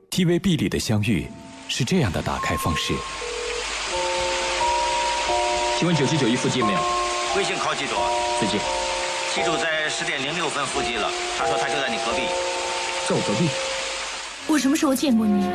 TVB 里的相遇是这样的打开方式。 请问9791腹肌没有？ 微信考记住， 司机， 记住在10点06分腹肌了。他说他就在你隔壁。 在我隔壁。 我什么时候见过你？